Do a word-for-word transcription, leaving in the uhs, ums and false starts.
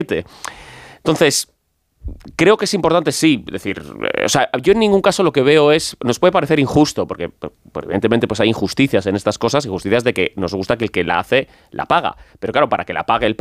Entonces, creo que es importante, sí, decir, eh, o sea, yo en ningún caso lo que veo es, nos puede parecer injusto, porque pues, evidentemente pues hay injusticias en estas cosas, injusticias de que nos gusta que el que la hace, la paga. Pero claro, para que la pague el